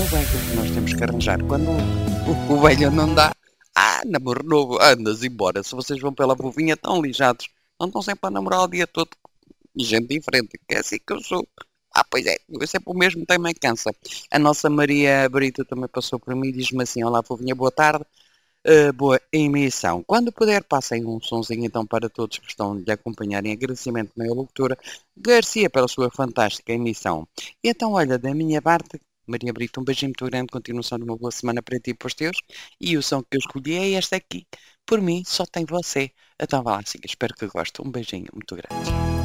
velho, nós temos que arranjar. Quando o velho não dá, namoro novo, andas embora. Se vocês vão pela vovinha tão lijados, não estão sempre a namorar o dia todo. Gente diferente, que é assim que eu sou. Pois é, eu sempre o mesmo também cansa. A nossa Maria Brito também passou por mim e diz-me assim: olá, fofinha, boa tarde, boa emissão. Quando puder, passem um sonzinho então para todos que estão de acompanhar em agradecimento na locutora Garcia pela sua fantástica emissão. E então, olha, da minha parte, Maria Brito, um beijinho muito grande, continuação de uma boa semana para ti e para os teus. E o som que eu escolhi é este aqui. Por mim, só tem você. Então vá lá, siga, espero que gostem. Um beijinho muito grande.